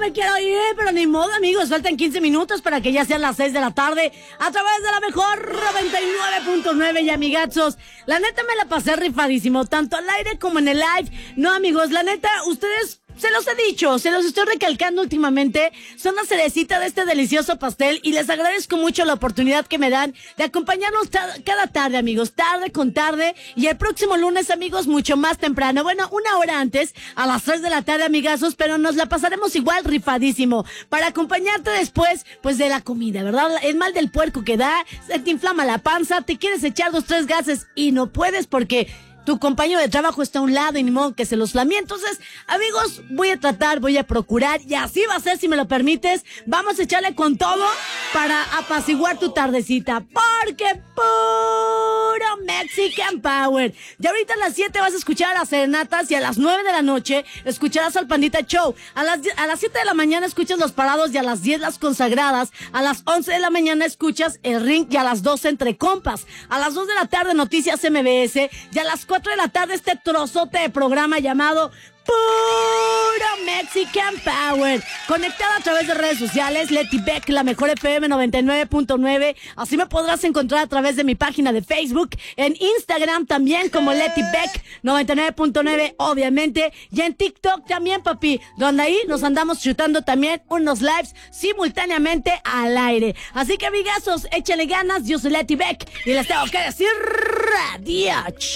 me quiero ir, pero ni modo, amigos. Faltan 15 minutos para que ya sean las 6 de la tarde a través de la mejor 99.9 y amigazos. La neta me la pasé rifadísimo, tanto al aire como en el live. No, amigos, la neta, ustedes... Se los he dicho, se los estoy recalcando últimamente, son la cerecita de este delicioso pastel y les agradezco mucho la oportunidad que me dan de acompañarnos cada tarde, amigos, tarde con tarde, y el próximo lunes, amigos, mucho más temprano, bueno, una hora antes, a las 3 de la tarde, amigazos, pero nos la pasaremos igual rifadísimo, para acompañarte después, pues, de la comida, ¿verdad? El mal del puerco que da, se te inflama la panza, te quieres echar 2, 3 gases y no puedes porque... tu compañero de trabajo está a un lado y ni modo que se los flamee. Entonces, amigos, voy a procurar, y así va a ser si me lo permites. Vamos a echarle con todo para apaciguar tu tardecita, porque puro Mexican Power. Y ahorita a las 7 vas a escuchar a las serenatas y a las 9 de la noche escucharás al Pandita Show. A las 7 de la mañana escuchas Los Parados y a las 10 las consagradas. A las 11 de la mañana escuchas El Ring y a las 12 Entre Compas. A las 2 de la tarde Noticias MBS y a las 4 de la tarde este trozote de programa llamado Puro Mexican Power. Conectada a través de redes sociales, Leti Beck, la mejor FM 99.9. Así me podrás encontrar a través de mi página de Facebook, en Instagram también como Leti Beck 99.9, obviamente. Y en TikTok también, papi, donde ahí nos andamos chutando también unos lives simultáneamente al aire. Así que, amigazos, échale ganas. Yo soy Leti Beck y les tengo que decir adiós.